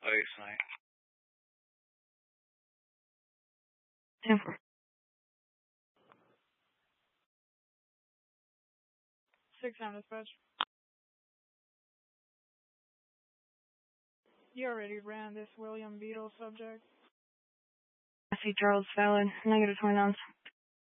Ice night. 10-4. 6-9 dispatch. You already ran this William Beetle subject. I see Charles Fallon, -29.